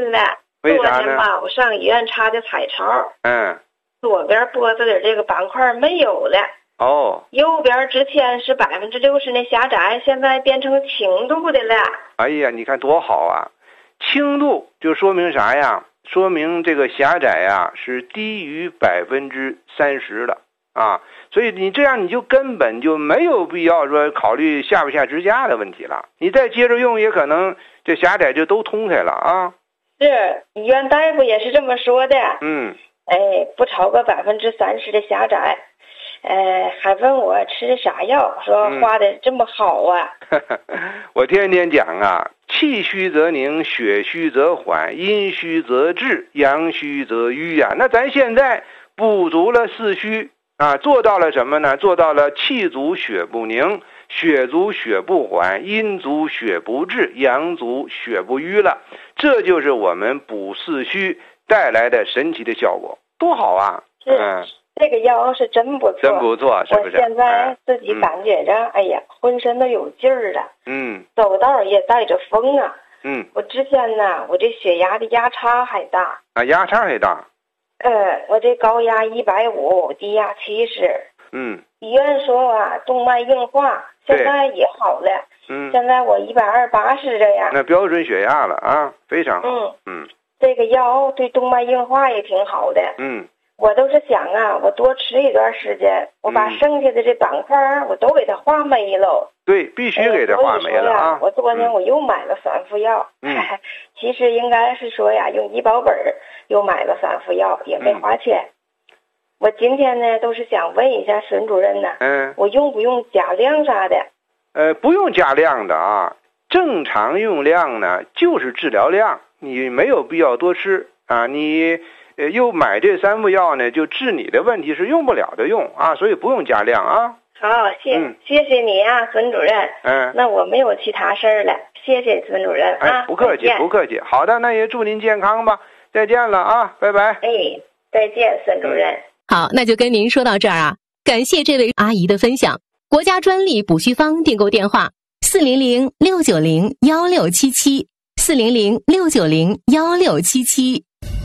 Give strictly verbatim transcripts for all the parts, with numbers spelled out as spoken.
心了。 为啥呢？ 昨天吧，我上医院查的彩超， 嗯， 左边脖子的这个板块没有了。 哦， 右边之前是百分之六十的狭窄，现在变成轻度的了。 哎呀，你看多好啊！轻度就说明啥呀？说明这个狭窄呀是低于百分之三十的啊，所以你这样你就根本就没有必要说考虑下不下支架的问题了。你再接着用，也可能这狭窄就都通开了啊。 是，医院大夫也是这么说的。 嗯， 哎，不超过百分之三十的狭窄。呃，还问我吃啥药，说画的这么好啊。 嗯、我天天讲啊，气虚则凝，血虚则缓，阴虚则滞，阳虚则瘀呀、啊。那咱现在补足了四虚啊，做到了什么呢？做到了气足血不凝，血足血不缓，阴足血不滞，阳足血不瘀了。这就是我们补四虚带来的神奇的效果，多好啊！ 是。嗯，这个药是真不错， 真不错，是不是？ 我现在自己感觉着，嗯、哎呀，浑身都有劲儿了。 嗯， 走道也带着风啊。 嗯， 我之前呢，我这血压的压差还大。 啊，压差还大。 呃，我这高压一百五，低压七十。 嗯。 医院说啊，动脉硬化，现在也好了。 嗯。 现在我一百二八十这样。 那标准血压了啊，非常好。 嗯嗯。 这个药对动脉硬化也挺好的。 嗯。 我都是想啊，我多吃一段时间，我把剩下的这板块我都给它化没了。 对，必须给它化没了啊！ 哎、我昨天我又买了三副药， 嗯， 其实应该是说呀，用医保本又买了三副药，也没花钱。嗯、我今天呢，都是想问一下孙主任呢， 嗯， 我用不用加量啥的？ 呃，不用加量的啊，正常用量呢就是治疗量，你没有必要多吃啊，你。呃，又买这三副药呢，就治你的问题是用不了的用啊，所以不用加量啊。 好，谢、嗯、谢谢你啊，孙主任。嗯，那我没有其他事儿了，谢谢孙主任啊。 哎，不客气，不客气。好的，那也祝您健康吧，再见了啊，拜拜。 哎，再见，孙主任。 嗯、好，那就跟您说到这儿啊，感谢这位阿姨的分享。国家专利补虚方订购电话：四零零六九零幺六七七，四零零六九零幺六七七。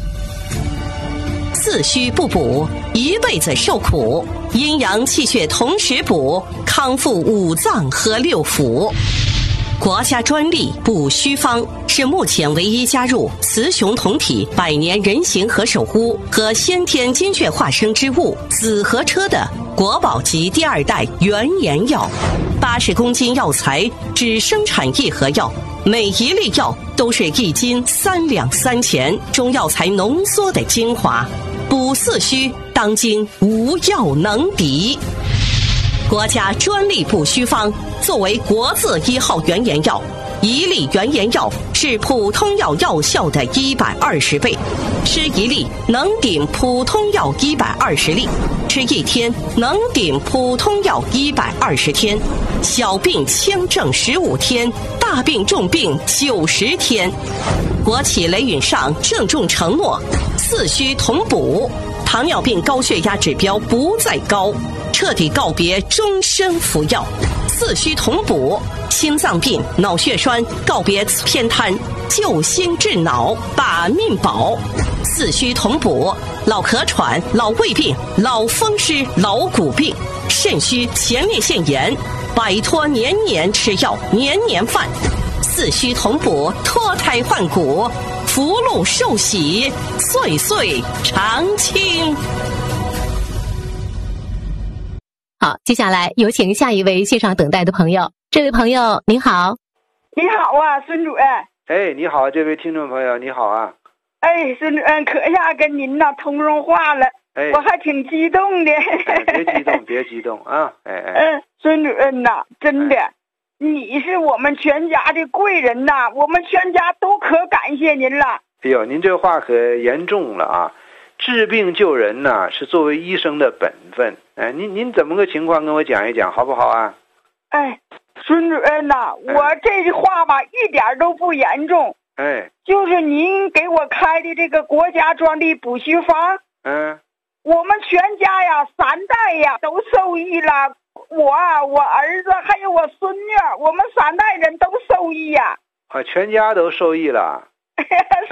四虚不补，一辈子受苦；阴阳气血同时补，康复五脏和六腑。国家专利补虚方是目前唯一加入雌雄同体百年人形和守护和先天精血化生之物紫河车的国宝级第二代原研药。八十公斤药材只生产一盒药，每一粒药都是一斤三两三钱，中药材浓缩的精华。补四虚，当今无药能敌。国家专利补虚方作为国字一号原研药，一粒原研药是普通药药效的一百二十倍，吃一粒能顶普通药一百二十粒，吃一天能顶普通药一百二十天，小病轻症十五天，大病重病九十天。国企雷允上郑重承诺，四虚同补，糖尿病高血压指标不再高，彻底告别终身服药。四虚同补，心脏病、脑血栓告别偏瘫，救心治脑，把命保。四虚同补，老咳喘、老胃病、老风湿、老骨病、肾虚、前列腺炎，摆脱年年吃药、年年犯。四虚同补，脱胎换骨，福禄寿喜，岁岁常青。 好，接下来有请下一位线上等待的朋友。这位朋友您好。 你好啊，孙主任。 哎，你好，这位听众朋友你好啊。 哎，孙主任，可下跟您呐通上话了，哎，我还挺激动的。 哎、别激动，别激动啊！哎哎。 嗯，孙主任呐，真的。哎，你是我们全家的贵人呐，我们全家都可感谢您了。 哎呦，您这话可严重了啊！治病救人呢，是作为医生的本分。哎，您您怎么个情况跟我讲一讲，好不好啊？ 哎，孙主任呐，哎，我这句话吧一点都不严重。 哎， 就是您给我开的这个国家专利补虚方， 嗯， 我们全家呀三代呀都受益了。我啊，我儿子还有我孙女，我们三代人都受益呀。 啊，全家都受益了。